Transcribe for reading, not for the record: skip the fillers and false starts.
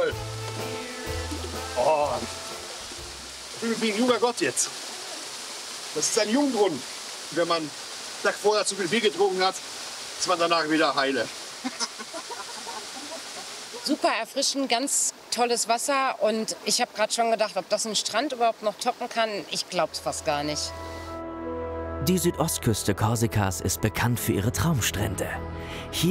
toll. Oh, ich bin wie ein junger Gott jetzt. Das ist ein Jungbrunnen. Wenn man einen Tag vorher zu viel Bier getrunken hat, ist man danach wieder heile. Super erfrischend, ganz tolles Wasser. Und ich habe gerade schon gedacht, ob das ein Strand überhaupt noch toppen kann. Ich glaube es fast gar nicht. Die Südostküste Korsikas ist bekannt für ihre Traumstrände. Hier